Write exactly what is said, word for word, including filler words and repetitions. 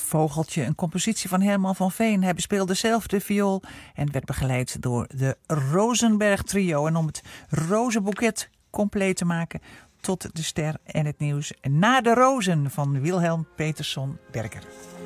Vogeltje, een compositie van Herman van Veen. Hij bespeelde zelf de viool en werd begeleid door de Rosenberg Trio. En om het rozenboeket compleet te maken, Tot de ster en het nieuws na de rozen van Wilhelm Petersson Berger.